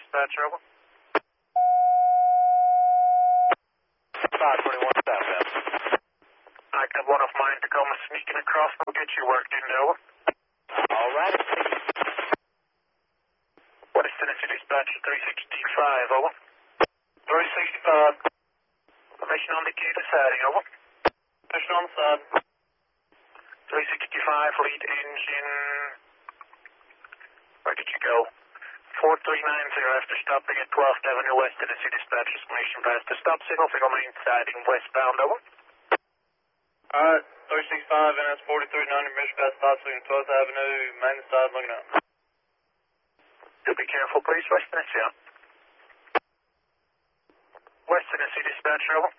Dispatcher, over. 521 southbound. I got one of mine Tacoma sneaking across. We'll get you worked in, over. All right. West Tennessee Dispatcher 365, over. 365. Information on the Decatur siding, over. Information on the side. 365, lead engine. Where did you go? 4390 after stopping at 12th Avenue West Tennessee Dispatch. Exclamation past the stop signal. Signal main siding westbound, over. Alright, 365 NS 4390, mission past stop signal 12th Avenue, main side looking up. Do be careful, please. West Tennessee, West Tennessee Dispatch, over.